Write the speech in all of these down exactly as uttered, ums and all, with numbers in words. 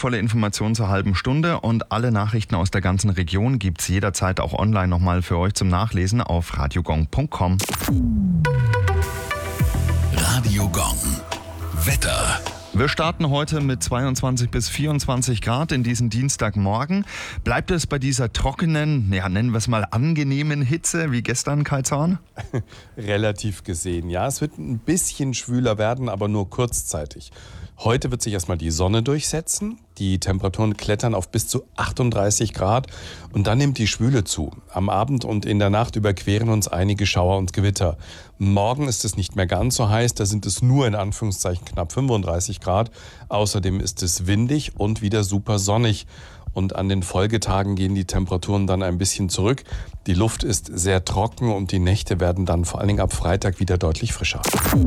volle Informationen zur halben Stunde und alle Nachrichten aus der ganzen Region gibt's jederzeit auch online nochmal für euch zum Nachlesen auf radiogong punkt com. Radio Gong. Wetter. Wir starten heute mit zweiundzwanzig bis vierundzwanzig Grad in diesen Dienstagmorgen. Bleibt es bei dieser trockenen, ja, nennen wir es mal angenehmen Hitze wie gestern, Kai Zorn? Relativ gesehen, ja. Es wird ein bisschen schwüler werden, aber nur kurzzeitig. Heute wird sich erstmal die Sonne durchsetzen. Die Temperaturen klettern auf bis zu achtunddreißig Grad und dann nimmt die Schwüle zu. Am Abend und in der Nacht überqueren uns einige Schauer und Gewitter. Morgen ist es nicht mehr ganz so heiß, da sind es nur in Anführungszeichen knapp fünfunddreißig Grad. Außerdem ist es windig und wieder super sonnig. Und an den Folgetagen gehen die Temperaturen dann ein bisschen zurück. Die Luft ist sehr trocken und die Nächte werden dann vor allen Dingen ab Freitag wieder deutlich frischer.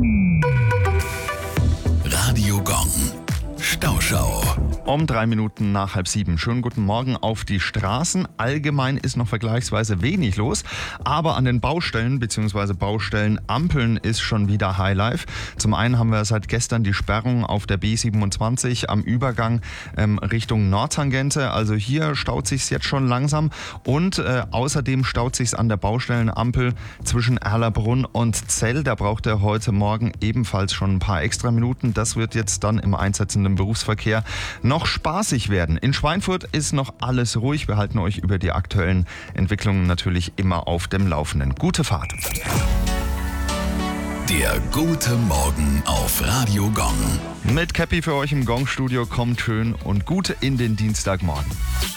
Radio Gong. Stauschau. Um drei Minuten nach halb sieben. Schönen guten Morgen auf die Straßen. Allgemein ist noch vergleichsweise wenig los, aber an den Baustellen bzw. Baustellenampeln ist schon wieder Highlife. Zum einen haben wir seit gestern die Sperrung auf der B siebenundzwanzig am Übergang ähm, Richtung Nordtangente. Also hier staut sich's jetzt schon langsam und äh, außerdem staut sich's an der Baustellenampel zwischen Erlabrunn und Zell. Da braucht er heute Morgen ebenfalls schon ein paar extra Minuten. Das wird jetzt dann im einsetzenden Berufsverkehr noch spaßig werden. In Schweinfurt ist noch alles ruhig. Wir halten euch über die aktuellen Entwicklungen natürlich immer auf dem Laufenden. Gute Fahrt. Der gute Morgen auf Radio Gong. Mit Cappy für euch im Gong-Studio. Kommt schön und gut in den Dienstagmorgen.